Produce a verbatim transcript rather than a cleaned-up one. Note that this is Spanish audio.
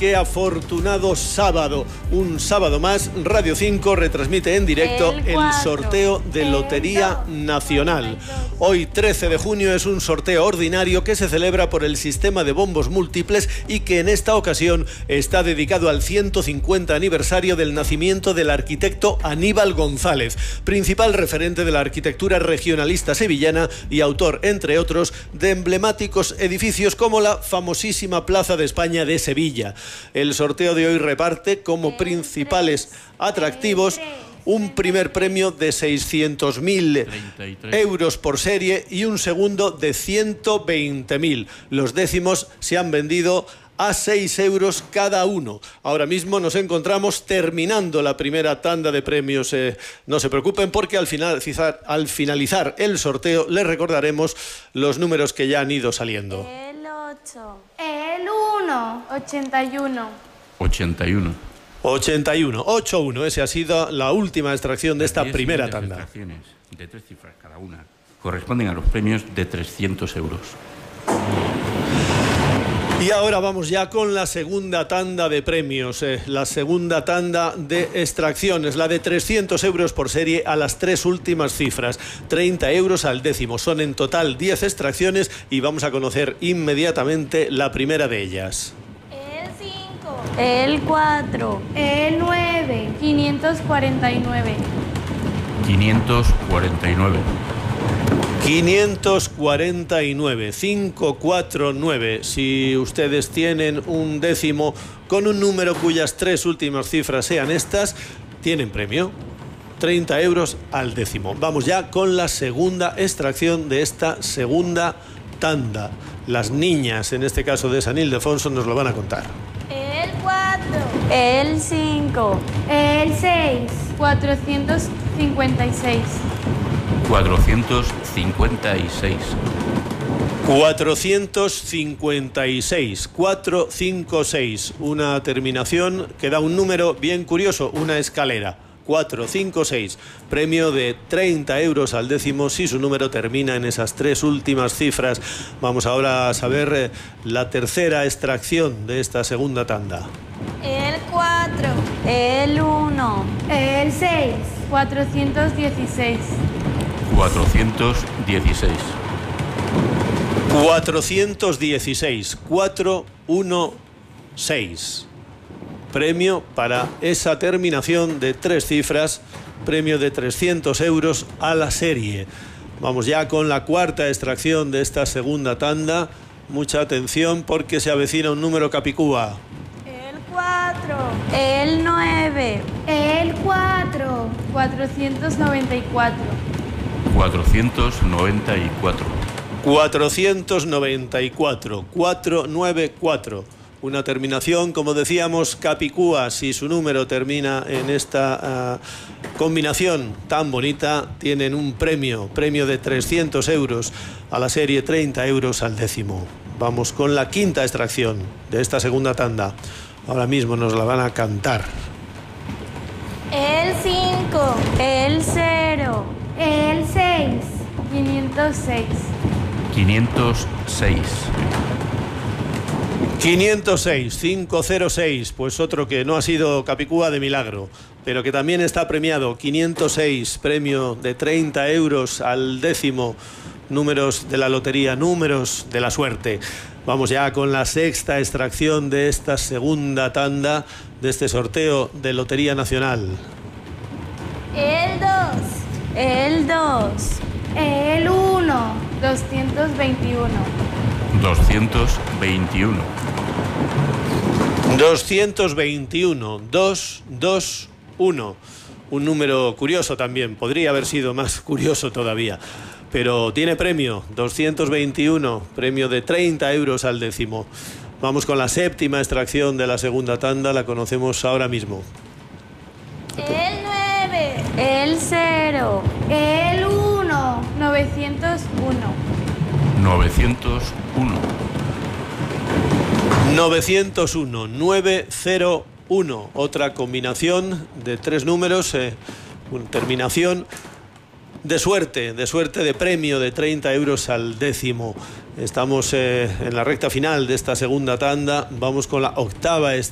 qué afortunado sábado. Un sábado más, Radio cinco retransmite en directo el, el sorteo de Lotería Nacional. Hoy, trece de junio, es un sorteo ordinario que se celebra por el sistema de bombos múltiples y que en esta ocasión está dedicado al ciento cincuenta aniversario del nacimiento del arquitecto Aníbal González, principal referente de la arquitectura regionalista sevillana y autor, entre otros, de emblemáticos edificios como la famosísima Plaza de España de Sevilla. El sorteo de hoy reparte como principales atractivos un primer premio de seiscientos mil euros por serie y un segundo de ciento veinte mil. Los décimos se han vendido a seis euros cada uno. Ahora mismo nos encontramos terminando la primera tanda de premios. Eh, no se preocupen porque al finalizar, al finalizar el sorteo les recordaremos los números que ya han ido saliendo. El ocho. El uno. ochenta y uno. ochenta y uno. ochenta y uno. ochenta y uno. Esa ha sido la última extracción de esta primera tanda. Las extracciones de tres cifras cada una corresponden a los premios de trescientos euros. Y ahora vamos ya con la segunda tanda de premios, eh, la segunda tanda de extracciones, la de trescientos euros por serie a las tres últimas cifras, treinta euros al décimo. Son en total diez extracciones y vamos a conocer inmediatamente la primera de ellas. El cinco. El cuatro. El nueve. quinientos cuarenta y nueve. quinientos cuarenta y nueve. quinientos cuarenta y nueve, quinientos cuarenta y nueve. Si ustedes tienen un décimo con un número cuyas tres últimas cifras sean estas, tienen premio. treinta euros al décimo. Vamos ya con la segunda extracción de esta segunda tanda. Las niñas, en este caso de San Ildefonso, nos lo van a contar. El cuatro. El cinco. El seis. cuatrocientos cincuenta y seis. cuatrocientos cincuenta y seis. cuatrocientos cincuenta y seis. cuatrocientos cincuenta y seis. Una terminación que da un número bien curioso, una escalera. cuatrocientos cincuenta y seis. Premio de treinta euros al décimo si su número termina en esas tres últimas cifras. Vamos ahora a saber eh, la tercera extracción de esta segunda tanda. El cuatro. El uno. El seis. cuatrocientos dieciséis. cuatrocientos dieciséis. cuatrocientos dieciséis. cuatrocientos dieciséis. Premio para esa terminación de tres cifras, premio de trescientos euros a la serie. Vamos ya con la cuarta extracción de esta segunda tanda. Mucha atención porque se avecina un número capicúa. El cuatro. El nueve. El cuatro. cuatrocientos noventa y cuatro. cuatrocientos noventa y cuatro. cuatrocientos noventa y cuatro. cuatrocientos noventa y cuatro. Una terminación, como decíamos, capicúa. Si su número termina en esta uh, combinación tan bonita, tienen un premio, premio de trescientos euros a la serie, treinta euros al décimo. Vamos con la quinta extracción de esta segunda tanda. Ahora mismo nos la van a cantar. El cinco. El cero. El seis. quinientos seis. quinientos seis. quinientos seis, quinientos seis, pues otro que no ha sido capicúa de milagro, pero que también está premiado. Quinientos seis, premio de treinta euros al décimo. Números de la lotería, números de la suerte. Vamos ya con la sexta extracción de esta segunda tanda de este sorteo de Lotería Nacional. El dos. El dos. El uno. doscientos veintiuno. doscientos veintiuno. doscientos veintiuno, dos dos uno. Un número curioso también, podría haber sido más curioso todavía, pero tiene premio, doscientos veintiuno, premio de treinta euros al décimo. Vamos con la séptima extracción de la segunda tanda, la conocemos ahora mismo. El nueve. El cero. El uno. novecientos uno. novecientos uno. novecientos uno, novecientos uno. Otra combinación de tres números, eh, una terminación de suerte, de suerte de premio de treinta euros al décimo. Estamos eh, en la recta final de esta segunda tanda. Vamos con la octava